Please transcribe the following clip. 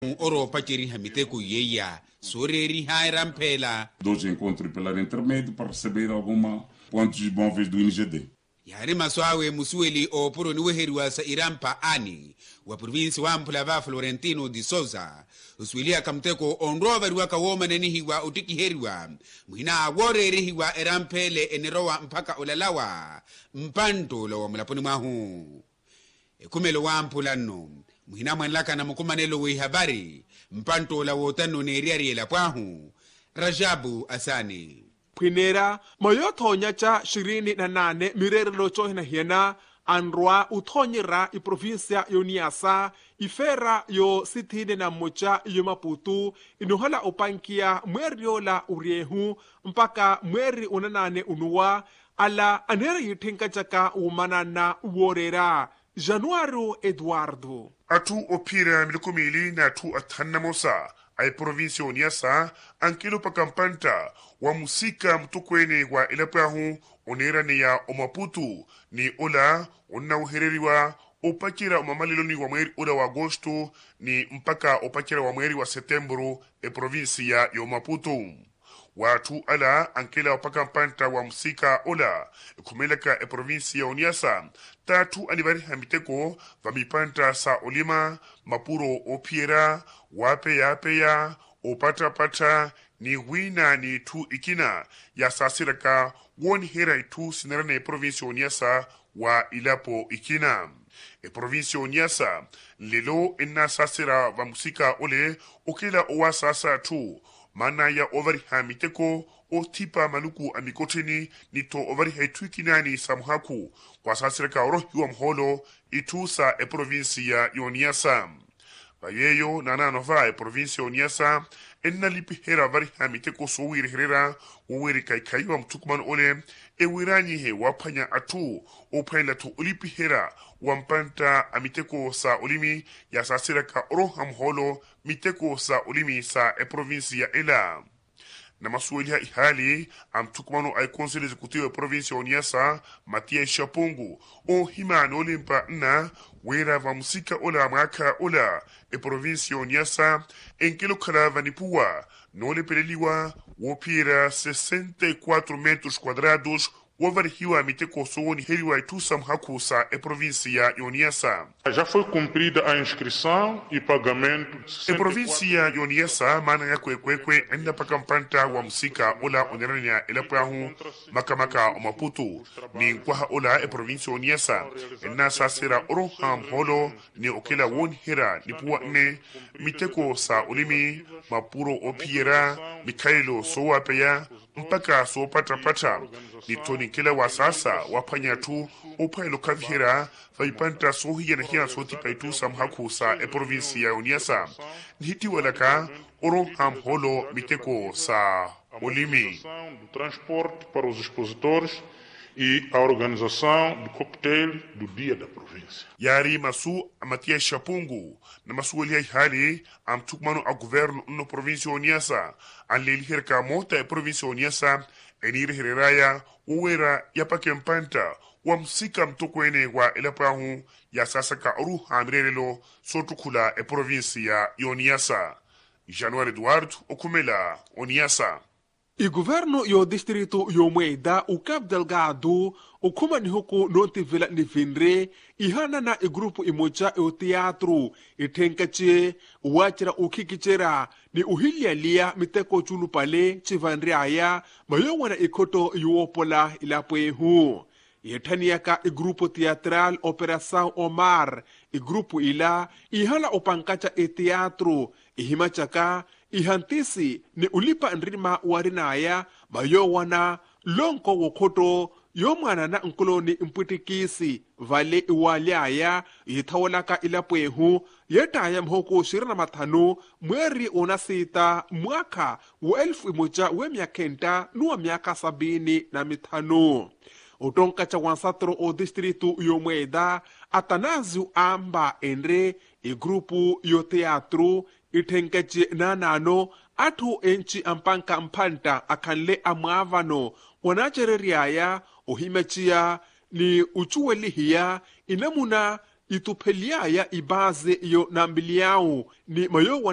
oro pacheri hamiteku yeya soreri hairampela dois encontros pela intermédio para receber alguma pontos de bom vez do INGD. yari maswawe musueli o puro ni weheriwa sa irampa ani wa provinsi wa mpulava Florentino de Souza uswilia kamteko onrova riwa kawoma neni hiwa utiki heriwa mwina agoreri hiwa erampele enerowa mpaka olalawa mpanto lo mlaponi mahu ekumelo wa mpulano mwina mwanlaka na mkumanelo we habari mpanto la wotano neriari la pwahu Rajabu Asani Pwinera mayothonya cha 28 mirerelo chohina hiena anrwa uthonyera i provincia yo Niassa ifera yo sithine na mocha yo Maputo inuhala opankia mweriola uriehu mpaka mweri unanane unuwa ala anera yithinka chaka umanana uorera Januário Eduardo atu opira milikumili na atu athannamosa ai provincia Niassa ankilo pakampanta wa musika mtukwene wa ilapahu onera ni ya Maputo ni ola onna uhereriwa opakira umamaliloni wa mweri ola wa Agosto ni mpaka opakira wa mweri wa Setembro provincia ya Maputo watu ala ankela opakampanta wa musika ola kumeleka provincia Niassa tatu anibari hamiteko vamipanta sa olima mapuro opiera wapeya opata ni wina ni tu ikina ya sasiraka woni hera itu sinarane provincia Niassa wa ilapo ikina provincia Niassa lelo enna sasira va musika ole okela owa sasa tu mana ya ovari hamiteko o tipa maluku amikotini nito ovari haituikinani samhaku kwa sasiraka orohiwa mholo itusa provincia Niassa bayeyo nananova provincia Niassa enna lipihera vari hamiteko sowiri herera uwiri kaikaiwa mtukuman ole ewiranyi he wapanya atu opaila tu ulipihera wampanta amiteko sa olimi ya sasiraka oroham holo miteko sa olimi sa provincia ela na masuelia ihali amtukumano ay conseil executivo provincia Niassa Matia Shapungu o himano limpa na wera va musika ola maka ola provincia Niassa enkelo kala vanipua no le peleliwa wopira 64 metros quadrados wavarihiwa miteko sooni heriwa itusam hakusa provincia Niassa. Já foi cumprida a inscrição e pagamento. Provincia Niassa mana ya kwekwe enda pakampanta wa musika ola onerania elapahu makamaka Maputo ni kwa ola provincia Niassa enna sasira oroham holo ni okela won hera ni puwa ne miteko sa olimi mapuro opiera Mikaelo sowapeya mpaka so pata ni toni kila wasasa wapanya tu upailo kavihera vaipanta sohiya na hiya soti paitu samhaku sa provincia Niassa nihiti walaka oroham holo miteko sa olimi do transporte para os expositores e a organização do coquetel do dia da província. Yari masu Matia Shapungu na masuelia hali amtukmano a governo no provincia Niassa aleli herka mota provincia Niassa enire hereraya uwera yapakempanta wa msika mtokwene wa elapahu ya sasaka oru hamrelelo sotukula provincia Niassa. Januário Eduardo okumela Niassa. I governo yo distrito yo Mueda o Cabo Delgado o kuma ni huku nonti vila ni vinre ihana na i grupo imoja o teatro itenkache wachira ukikichera ni uhilialia miteko chulu pale chivanriaya mayowana ikoto yuopola ilapwehu yetaniaka i grupo teatral Operação Omar i grupo ila ihala opankacha e teatro ihimachaka ihantisi ni ulipa nrima warinaya mayowana lonko wokoto yomwana na nkoloni mpwitikisi vale iwaliaya yithawolaka ilapwehu yetaya mhoko 25 mweri unasita mwaka wa 1975 utonka cha wansatro o distrito yo Mueda Atanásio amba enre i grupo yo teatro itenkeche nanano atu enchi ampanka mpanta akanle amwavano wanachereriaya ohimechia ni uchuwelihiya inamuna itupeliaya ibaze yo nambiliao ni mayo